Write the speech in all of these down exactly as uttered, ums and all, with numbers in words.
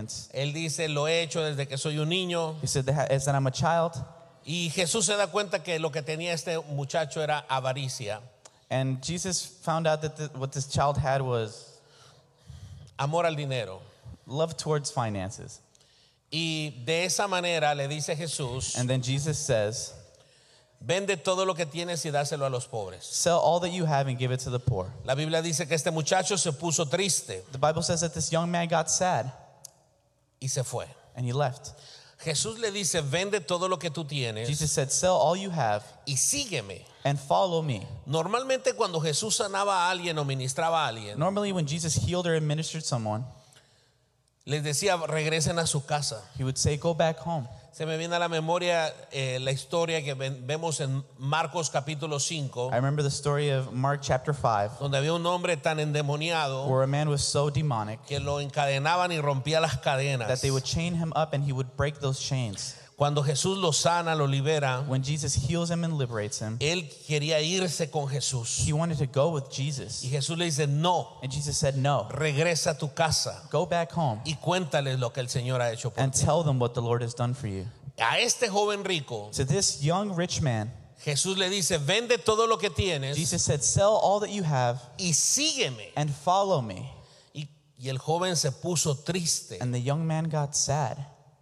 commandments. Él dice, lo he hecho desde que soy un niño. He said that, that I'm a child. Y Jesús se da cuenta que lo que tenía este muchacho era avaricia. And Jesus found out that the, what this child had was Amor al dinero. love towards finances. Y de esa manera le dice Jesús, And then Jesus says, vende todo lo que tienes y dáselo a los pobres. sell all that you have and give it to the poor. La Biblia dice que este muchacho se puso triste The Bible says that this young man got sad y se fue. and he left. Jesús le dice, vende todo lo que tú tienes Jesus said, sell all you have y sígueme. and follow me. Normalmente cuando Jesús sanaba a alguien o ministraba a alguien, Normally when Jesus healed or administered someone, les decía, regresen a su casa. he would say, go back home. Se me viene a la memoria eh, la historia que ven- vemos en Marcos capítulo cinco, I remember the story of Mark chapter five, donde había un hombre tan endemoniado where a man was so demonic que lo encadenaban y rompía las cadenas. that they would chain him up and he would break those chains. Cuando Jesús lo sana, lo libera, When Jesus heals him and liberates him, él quería irse con Jesús. he wanted to go with Jesus. Y Jesús le dice, no, And Jesus said, no, regresa a tu casa go back home y cuéntales lo que el Señor ha hecho por and ti. tell them what the Lord has done for you. A este joven rico, To this young rich man, Jesús le dice, vende todo lo que tienes Jesus said, sell all that you have y sígueme. and follow me. Y, y el joven se puso triste And the young man got sad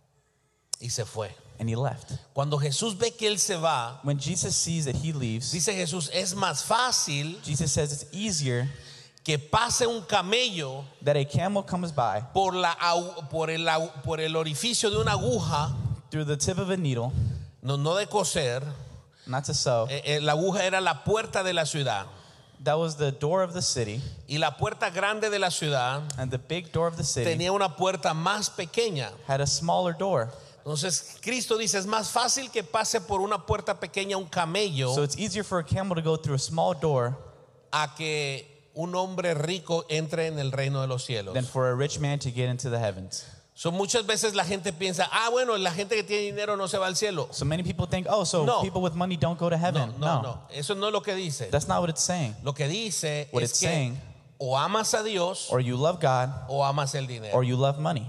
y se fue. and he left. Cuando Jesús ve que él se va, When Jesus sees that he leaves, dice Jesús, es más fácil Jesus says it's easier que pase un camello that a camel comes by por, la, au- por, el, au- por el orificio de una aguja, through the tip of a needle, no, no de coser. not to sew. Eh, eh, la aguja era la puerta de la ciudad. That was the door of the city, Y la puerta grande de la ciudad and the big door of the city tenía una puerta más pequeña. had a smaller door. Entonces Cristo dice, es más fácil que pase por una puerta pequeña un camello So it's easier for a camel to go through a small door a que un hombre rico entre en el reino de los cielos. than for a rich man to get into the heavens. So muchas veces la gente piensa, ah, bueno, la gente que tiene dinero no se va al cielo. So many people think, oh, so No. people with money don't go to No, heaven. no, no. Eso no es lo que dice. That's not what it's saying. Lo que dice What es it's que saying, o amas a Dios or you love God, o amas el dinero. or you love money.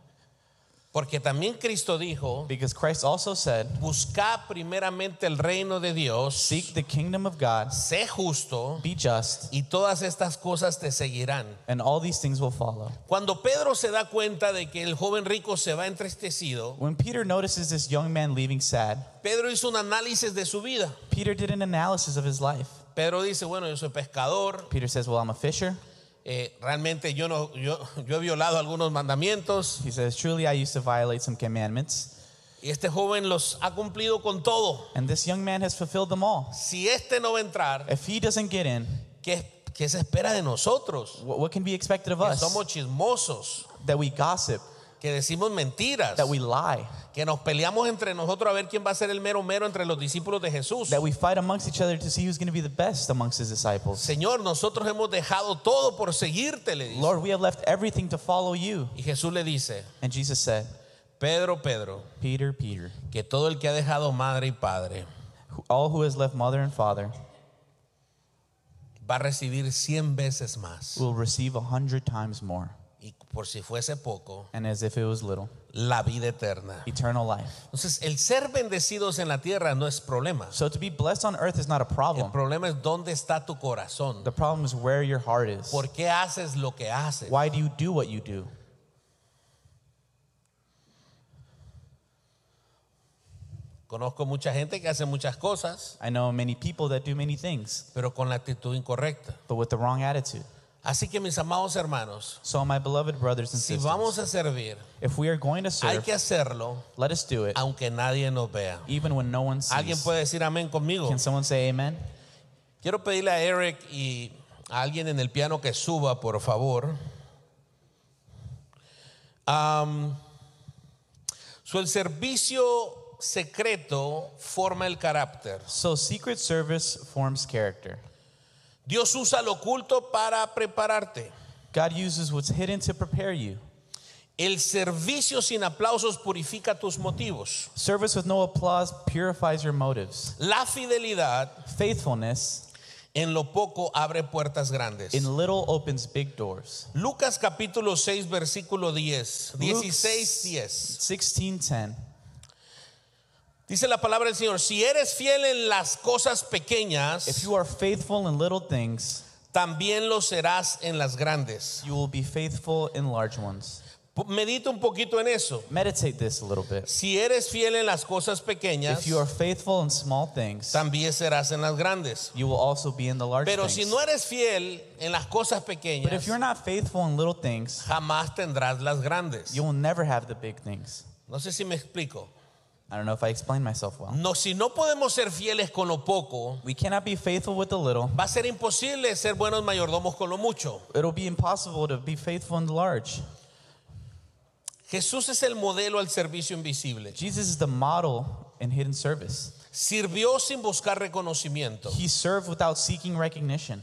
Porque también Cristo dijo, Because Christ also said, buscad primeramente el reino de Dios, seek the kingdom of God, sé justo be just, y todas estas cosas te seguirán. and all these things will follow. Cuando Pedro se da cuenta de que el joven rico se va entristecido, When Peter notices this young man leaving sad, Pedro hizo un análisis de su vida. Peter did an analysis of his life. Pedro dice, bueno, yo soy pescador, Peter says, well, I'm a fisher. eh, realmente yo, no, yo, yo he violado algunos mandamientos He says, truly, I used to violate some commandments. y este joven los ha cumplido con todo. And this young man has fulfilled them all. Si este no va a entrar, If he doesn't get in, ¿qué, qué se espera de nosotros? what, what can be expected of Que us? somos chismosos, That we gossip, que decimos mentiras, that we lie, que nos peleamos entre nosotros a ver quién va a ser el mero mero entre los discípulos de Jesús. that we fight amongst each other to see who's going to be the best amongst his disciples. Señor, nosotros hemos dejado todo por seguirte, le dice. Lord, we have left everything to follow you. Y Jesús le dice, And Jesus said, Pedro, Pedro, Peter, Peter, que todo el que ha dejado madre y padre who- all who has left mother and father va a recibir cien veces más. will receive a hundred times more. Y por si fuese poco, And as if it was little, la vida eterna. eternal life. Entonces, el ser bendecidos en la tierra no es problema. So to be blessed on earth is not a El problem. problema es dónde está tu corazón. The problem is where your heart is. ¿Por qué haces lo que haces? Why do you do what you do? Conozco mucha gente que hace muchas cosas, I know many people that do many things, pero con la actitud incorrecta. but with the wrong attitude. Así que mis amados hermanos, So my beloved brothers and si sisters, vamos a servir, if we are going to hay serve, que hacerlo let us do it, aunque nadie nos vea. even when no one ¿Alguien sees. puede decir amén conmigo? Can someone say amen? Quiero pedirle a Eric y a alguien en el piano que suba, por favor. Um, so el servicio secreto forma el carácter. So secret service forms character. Dios usa lo oculto para prepararte. God uses what's hidden to prepare you. El servicio sin aplausos purifica tus motivos. Service with no applause purifies your motives. La fidelidad Faithfulness en lo poco abre puertas grandes. In little opens big doors. Lucas capítulo seis versículo diez, dieciséis, diez. sixteen ten. Dice la palabra del Señor, si eres fiel en las cosas If pequeñas, you are faithful in little things, también lo serás en las grandes. you will be faithful in large ones. P- Medita un poquito en eso. Meditate this a little bit. Si eres fiel en las cosas pequeñas, If you are faithful in small things, también serás en las grandes. you will also be in the large Pero things. si no eres fiel en las cosas But if pequeñas, you're not faithful in little things, jamás tendrás las grandes. you will never have the big things. No sé si me explico. I don't know if I explained myself well. No, si no podemos ser fieles con lo poco, We cannot be faithful with the little. va a ser imposible ser buenos mayordomos con lo mucho. It'll be impossible to be faithful in the large. Jesús es el modelo al servicio invisible. Jesus is the model in hidden service. Sirvió sin buscar reconocimiento. He served without seeking recognition.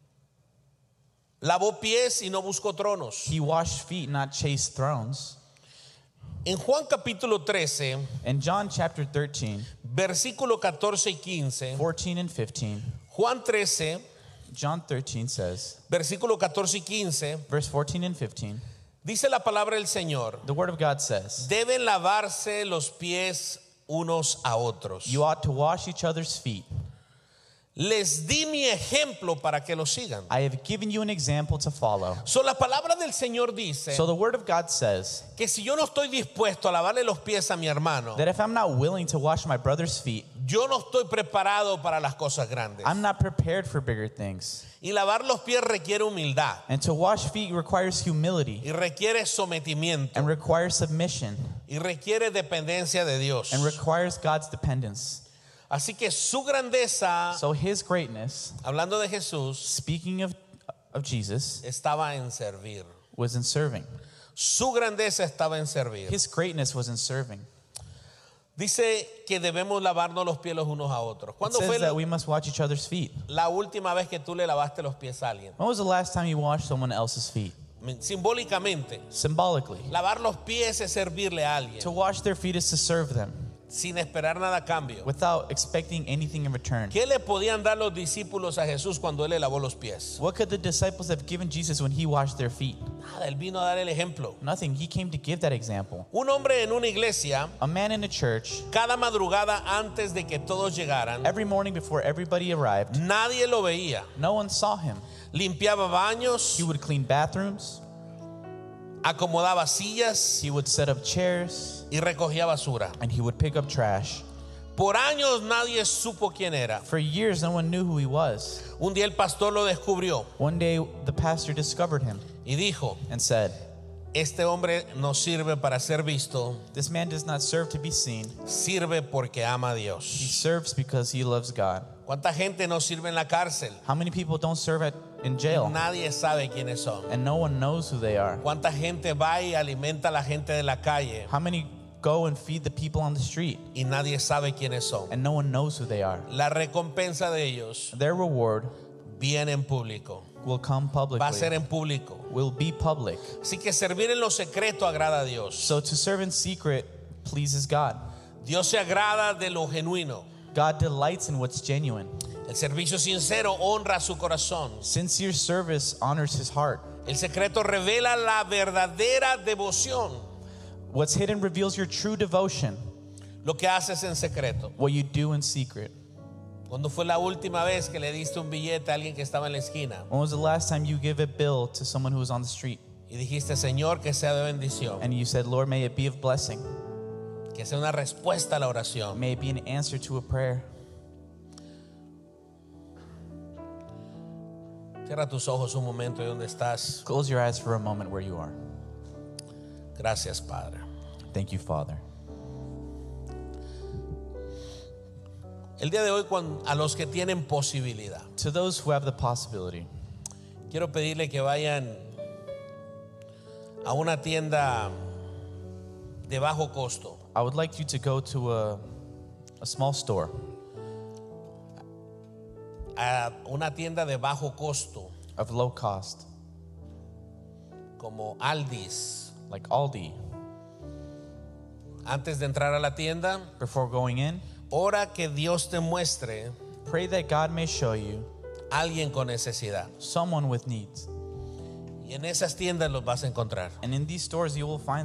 Lavó pies y no buscó tronos. He washed feet, not chased thrones. En Juan capítulo trece, In John chapter thirteen, versículo catorce y quince, fourteen and fifteen, Juan trece, John thirteen says, versículo catorce y quince, verse fourteen and fifteen, dice la palabra del Señor, the word of God says, deben lavarse los pies unos a otros. you ought to wash each other's feet. Les di mi ejemplo para que lo sigan. I have given you an example to follow. So, la palabra del Señor dice So the word of God says que si yo no estoy dispuesto a lavarle los pies a mi hermano, that if I'm not willing to wash my brother's feet, yo no estoy preparado para las cosas grandes. I'm not prepared for bigger things. Y lavar los pies requiere humildad And to wash feet requires humility y requiere sometimiento and requires submission y requiere dependencia de Dios. and requires God's dependence. Así que su grandeza, So his greatness, hablando de Jesús, speaking of, of Jesus, estaba en servir. was in serving. Su grandeza estaba en servir. His greatness was in serving. Dice que debemos lavarnos los pies los unos a otros. It ¿Cuándo fue says that la, we must wash each other's feet. la última vez que tú le lavaste los pies a alguien? When was the last time you washed someone else's feet? Simbólicamente, Symbolically. lavar los pies es servirle a alguien To wash their feet is to serve them sin esperar nada a cambio. without expecting anything in return. ¿Qué le podían dar los discípulos a Jesús cuando él le lavó los pies? What could the disciples have given Jesus when he washed their feet? Nada, él vino a dar el ejemplo. Nothing. He came to give that example. Un hombre en una iglesia, A man in a church, cada madrugada antes de que todos llegaran, every morning before everybody arrived, nadie lo veía. no one saw him. Limpiaba baños, He would clean bathrooms, acomodaba sillas he would set up chairs, y recogía basura. and he would pick up trash. Por años nadie supo quién era. For years, no one knew who he was. Un día el pastor lo descubrió One day, the pastor discovered him y dijo, and said, este hombre no sirve para ser visto, "This man does not serve to be seen. sirve porque ama a He Dios. serves because he loves God." ¿Cuánta gente no sirve en la cárcel? How many people don't serve at, in jail Nadie sabe quiénes son. and no one knows who they are? ¿Cuánta gente va y alimenta a la gente de la calle How many go and feed the people on the street y nadie sabe quiénes son? and no one knows who they are? La recompensa de ellos Their reward viene en público, will come va a ser publicly, en público. will be public. Así que servir en lo secreto agrada a Dios. So to serve in secret pleases God. Dios se agrada de lo genuino. God delights in what's genuine. El servicio sincero honra su corazón. Sincere service honors his heart. El secreto revela la verdadera devoción. What's hidden reveals your true devotion, Lo que haces en secreto. what you do in secret. ¿Cuándo fue la última vez que le diste un billete a alguien que estaba en la esquina? When was the last time you gave a bill to someone who was on the street Y dijiste, Señor, que sea de bendición, and you said, "Lord, may it be of blessing. que sea una respuesta a la oración. May it be an answer to a prayer." Cierra tus ojos un momento y donde estás. Close your eyes for a moment where you are. Gracias, Padre. Thank you, Father. El día de hoy, cuando, a los que tienen posibilidad, To those who have the possibility, quiero pedirle que vayan a una tienda de bajo costo. I would like you to go to a, a small store, A una tienda de bajo costo, of low cost, como Aldi's. like Aldi. Antes de entrar a la tienda, Before going in, ora que Dios te muestre pray that God may show you alguien con necesidad. someone with needs. Y en esas tiendas los vas a encontrar. And in these stores, you will find